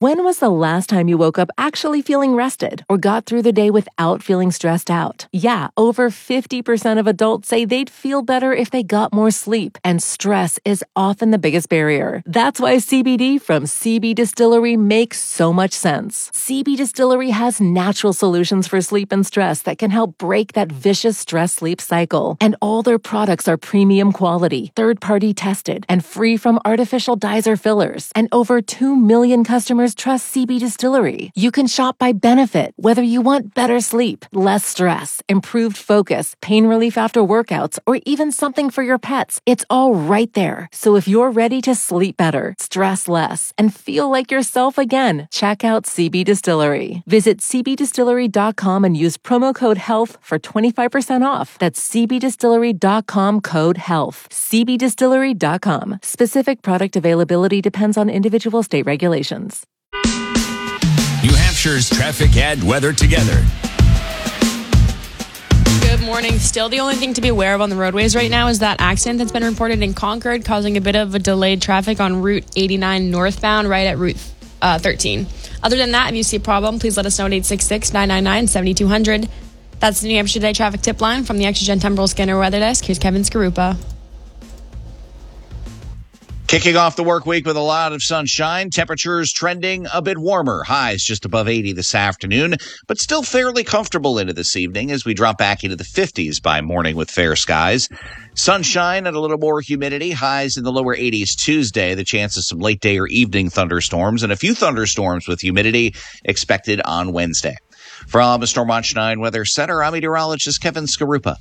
When was the last time you woke up actually feeling rested or got through the day without feeling stressed out? Yeah, over 50% of adults say they'd feel better if they got more sleep, and stress is often the biggest barrier. That's why CBD from CB Distillery makes so much sense. CB Distillery has natural solutions for sleep and stress that can help break that vicious stress-sleep cycle. And all their products are premium quality, third-party tested, and free from artificial dyes or fillers. And over 2 million customers trust CB Distillery. You can shop by benefit, whether you want better sleep, less stress, improved focus, pain relief after workouts, or even something for your pets. It's all right there. So if you're ready to sleep better, stress less, and feel like yourself again, check out CB Distillery. Visit cbdistillery.com and use promo code HEALTH for 25% off. That's cbdistillery.com, code HEALTH. cbdistillery.com. Specific product availability depends on individual state regulations. New Hampshire's traffic and weather together. Good morning. Still, the only thing to be aware of on the roadways right now is that accident that's been reported in Concord, causing a bit of a delayed traffic on Route 89 northbound, right at Route 13. Other than that, if you see a problem, please let us know at 866-999-7200. That's the New Hampshire Today traffic tip line from the Extra Gen Temporal Scanner Weather Desk. Here's Kevin Skarupa. Kicking off the work week with a lot of sunshine, temperatures trending a bit warmer. Highs just above 80 this afternoon, but still fairly comfortable into this evening as we drop back into the 50s by morning with fair skies. Sunshine and a little more humidity. Highs in the lower 80s Tuesday. The chance of some late day or evening thunderstorms and a few thunderstorms with humidity expected on Wednesday. From the Stormwatch 9 Weather Center, I'm meteorologist Kevin Skarupa.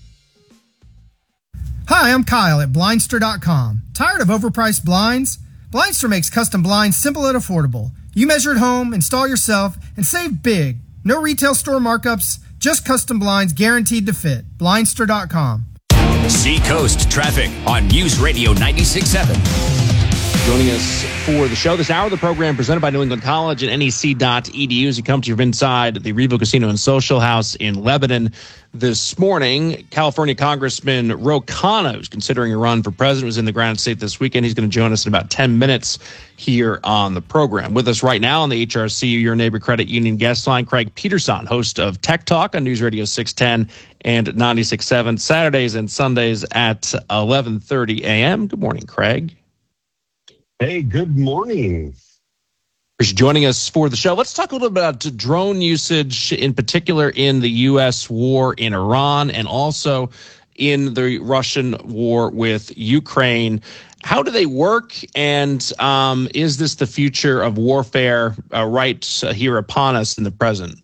Hi, I'm Kyle at Blindster.com. Tired of overpriced blinds? Blindster makes custom blinds simple and affordable. You measure at home, install yourself, and save big. No retail store markups, just custom blinds guaranteed to fit. Blindster.com. Seacoast traffic on News Radio 96.7. Joining us for the show this hour, the program presented by New England College and NEC.edu as you come to your inside the Revo Casino and Social House in Lebanon this morning. California Congressman Ro Khanna, who's considering a run for president, was in the Granite State this weekend. He's going to join us in about 10 minutes here on the program. With us right now on the HRCU Your Neighbor Credit Union guest line, Craig Peterson, host of Tech Talk on News Radio 610 and 96.7, Saturdays and Sundays at 11:30 a.m. Good morning, Craig. Hey, good morning. Appreciate joining us for the show. Let's talk a little bit about drone usage, in particular in the U.S. war in Iran and also in the Russian war with Ukraine. How do they work, and is this the future of warfare right here upon us in the present?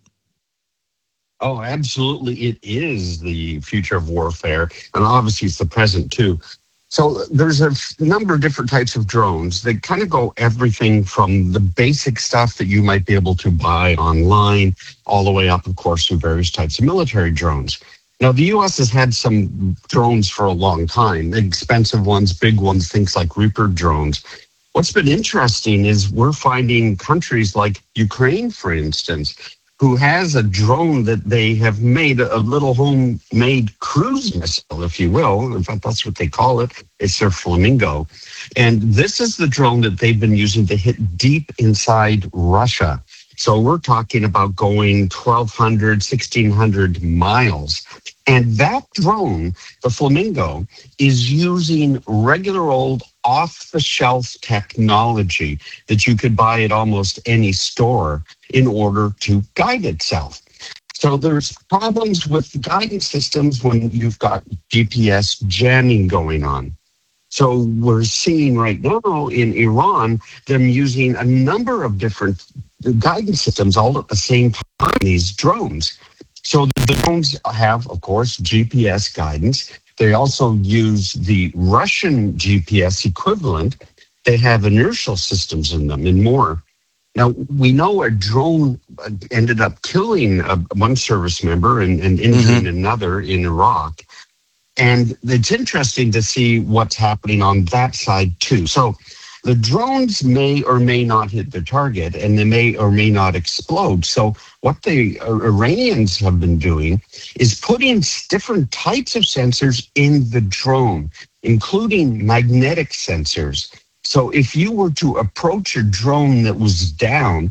Oh, absolutely. It is the future of warfare, and obviously it's the present, too. So there's a number of different types of drones that kind of go everything from the basic stuff that you might be able to buy online all the way up, of course, to various types of military drones. Now, the U.S. has had some drones for a long time, expensive ones, big ones, things like Reaper drones. What's been interesting is we're finding countries like Ukraine, for instance, who has a drone that they have made, a little homemade cruise missile, if you will. In fact, that's what they call it. It's their Flamingo. And this is the drone that they've been using to hit deep inside Russia. So we're talking about going 1,200, 1,600 miles. And that drone, the Flamingo, is using regular old off-the-shelf technology that you could buy at almost any store in order to guide itself. So there's problems with guidance systems when you've got GPS jamming going on. So we're seeing right now in Iran, them using a number of different guidance systems all at the same time, these drones. So the drones have, of course, GPS guidance. They also use the Russian GPS equivalent. They have inertial systems in them and more. Now, we know a drone ended up killing one service member and injuring another in Iraq. And it's interesting to see what's happening on that side, too. So the drones may or may not hit their target, and they may or may not explode. So what the Iranians have been doing is putting different types of sensors in the drone, including magnetic sensors. So if you were to approach a drone that was down,